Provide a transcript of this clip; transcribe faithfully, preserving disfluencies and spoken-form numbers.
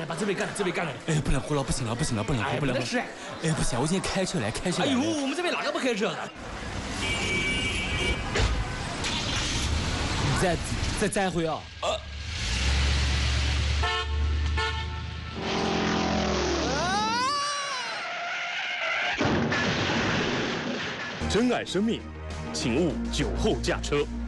把这杯干了，这杯干了。 哎，不能喝了，不行了，不行了，不能喝，不能喝。哎，不行，我今天开车来，开车来。 哎呦，我们这边哪个不开车的？ 再再再一回啊！呃。 珍爱生命，请勿酒后驾车。